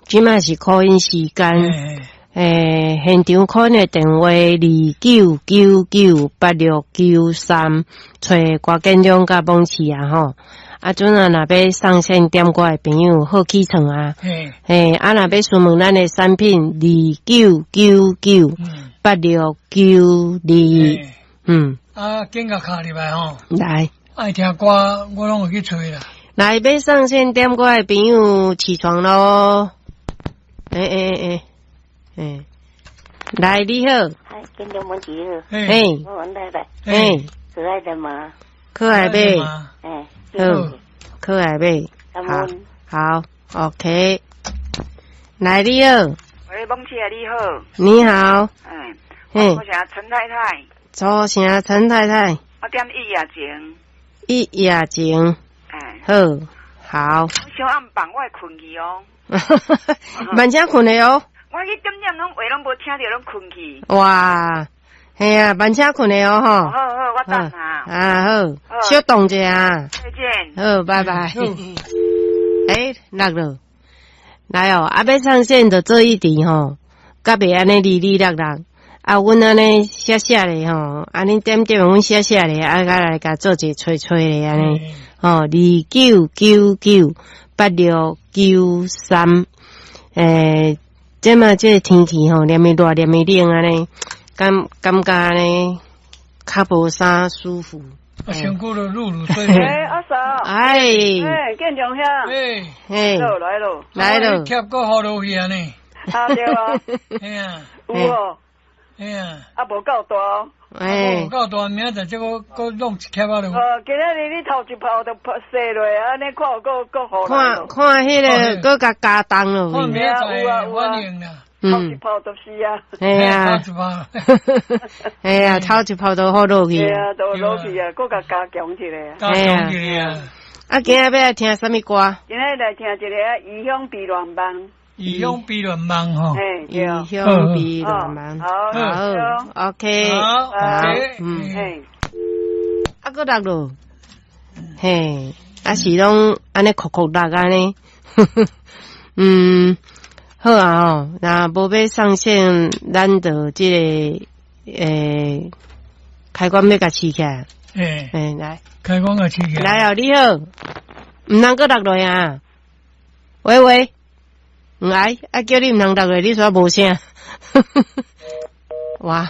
即卖是call in时间。现场call in的电话29998693，找郭建忠甲蒙氏啊吼。啊，阵啊，若要上线点歌的朋友好起床啊。啊，若要询问咱的产品29998692。 啊，紧甲卡入来吼。 来， 爱听歌，我拢会去吹啦。 来，要上线点歌的朋友起床咯。来，你好。 嗨，建忠蒙氏好。我问太太。可爱的吗？ 可爱呗。 好， 可爱呗。好 ，OK。来，你好。 喂，蒙氏啊，你好。 你好。 我是陈太太。 初声陈太太。 我点一夜情。 一夜情。好。 我想暗放我会困去哦。 慢车困的哦。 我去点点拢话拢无听到，拢困去。 哇，系啊，慢车困的哦吼。 好，我等下。 好，小动者啊。 再见。 好，拜拜。落了，来哦，要上线就做一题吼，甲袂安尼哩哩落落。啊，阮安尼写咧吼，安尼点阮写咧，啊，来甲做一吹咧安尼。29998693。即嘛即个天气吼，连热连冷安尼，感觉安尼较无啥舒服。 身躯都入水。 阿嫂。建忠兄。来咯。贴个好落去安尼。 啊对啊。有哦。啊无够大哦。 无够大，明仔载个弄一贴啊落。 今仔日你头一泡就洗落，安尼看有够好啦。 看迄个，佮加重落去。 看明仔载反应啦。 头一泡就是啊。 头一泡。 头一泡都好落去。 都落去啊，佮加强一下。 加强一下。 啊，今日要来听什么歌？ 今日来听一个异乡避乱梦。 异乡避乱梦吼。 异乡避乱梦。好 ，OK。好。啊，搁落落。啊是拢安尼酷落安尼。好啊吼，那无要上线，咱就即个开关要甲试起来。来， 开关甲试起来。 来哦，你好，毋通搁落落啊？喂，毋爱，啊叫你毋通落落，你煞无声。哇，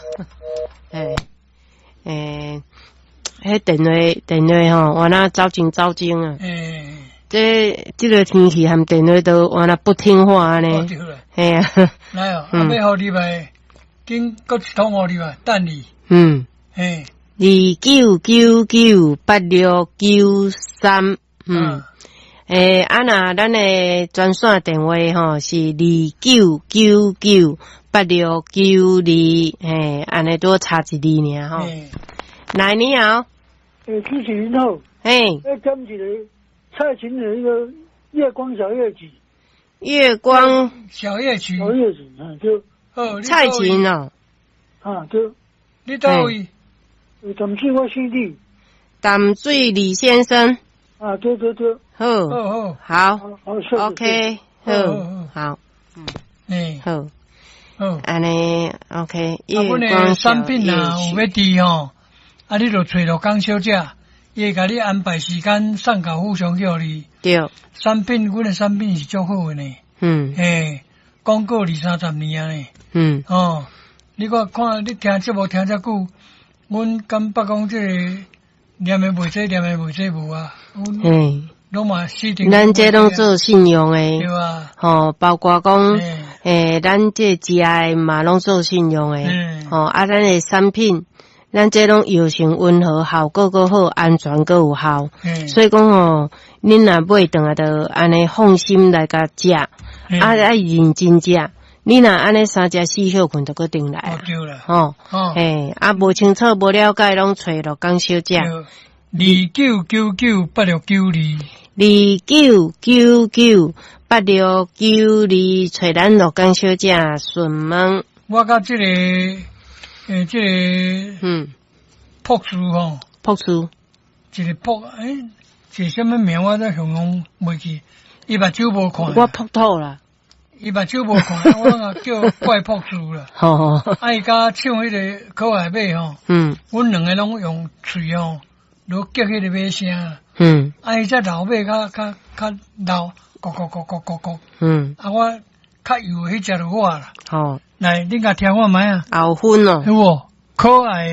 迄电话吼，我那走精啊。这个天气含电话都完了不听话呢。嘿啊。 来哦，要互你来，紧搁一通互你来，等你。 29998693。啊那咱的专线电话吼是29998692。安尼多差一字尔吼。来，你好。 主持人好。要讲一个蔡琴的一个月光小夜曲。 月光小夜曲。 小夜曲就。 蔡琴哦。 就。 你倒位？ 淡水我兄弟。 淡水李先生。 对。 好。OK。好。安尼 OK。 阮的产品啊，有要滴吼，你就找到江小姐，伊会甲你安排时间送到府上叫你。 对。 产品，阮的产品是足好的呢。广告20-30年啊呢。你看你听节目听遮久，阮感觉讲这个念的袂济，无啊。拢嘛死定。 咱这拢做信用诶。 对啊。 包括讲，咱这食诶嘛拢做信用诶。咱诶产品，咱这拢药性温和，效果够好，安全够有效。所以讲恁若买顿啊，就安尼放心来甲食，爱认真食。你若安尼3食4休困就搁定来啊。 对啦。 无清楚无了解，拢找着江小姐。 29998692。 29998692，找咱罗江小姐询问。 我甲这个朴树吼。 朴树。 一个是什么名我在形容袂去，伊目睭无看。 我朴透啦。 伊目睭无看，我拢叫怪朴树啦。 吼， 伊甲唱迄个可爱马吼，阮两个拢用喙吼，落夹迄个马声。伊只老马较老，咕咕咕咕咕咕。我较幼迄只就我啦。好，来，恁甲听我麦啊。 后分咯。 有无？可爱。